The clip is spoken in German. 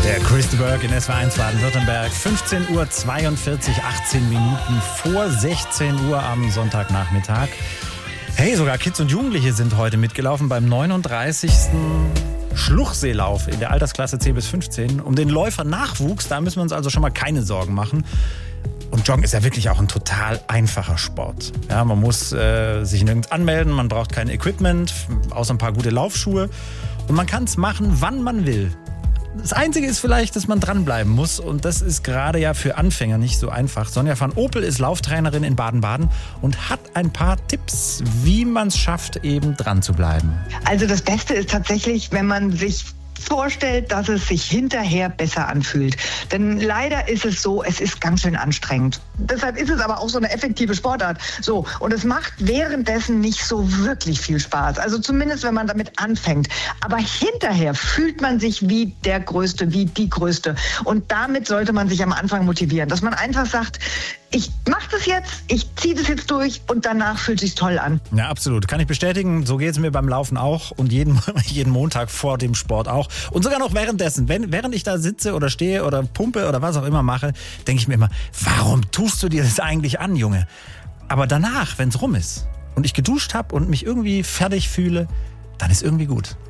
Der Chris de Burgh in SW1 Baden-Württemberg. 15:42 Uhr, 18 Minuten vor 16 Uhr am Sonntagnachmittag. Hey, sogar Kids und Jugendliche sind heute mitgelaufen beim 39. Schluchseelauf in der Altersklasse 10 bis 15. Um den Läufernachwuchs, da müssen wir uns also schon mal keine Sorgen machen. Und Joggen ist ja wirklich auch ein total einfacher Sport. Ja, man muss sich nirgends anmelden, man braucht kein Equipment, außer ein paar gute Laufschuhe. Und man kann es machen, wann man will. Das Einzige ist vielleicht, dass man dranbleiben muss. Und das ist gerade ja für Anfänger nicht so einfach. Sonja van Opel ist Lauftrainerin in Baden-Baden und hat ein paar Tipps, wie man es schafft, eben dran zu bleiben. Also das Beste ist tatsächlich, wenn man sich vorstellt, dass es sich hinterher besser anfühlt. Denn leider ist es so, es ist ganz schön anstrengend. Deshalb ist es aber auch so eine effektive Sportart. So, und es macht währenddessen nicht so wirklich viel Spaß. Also zumindest, wenn man damit anfängt. Aber hinterher fühlt man sich wie der Größte, wie die Größte. Und damit sollte man sich am Anfang motivieren. Dass man einfach sagt, ich mache das jetzt, ich ziehe das jetzt durch und danach fühlt es sich toll an. Ja, absolut. Kann ich bestätigen. So geht es mir beim Laufen auch und jeden Montag vor dem Sport auch. Und sogar noch währenddessen. Während ich da sitze oder stehe oder pumpe oder was auch immer mache, denke ich mir immer, warum tust du dir das eigentlich an, Junge? Aber danach, wenn es rum ist und ich geduscht habe und mich irgendwie fertig fühle, dann ist irgendwie gut.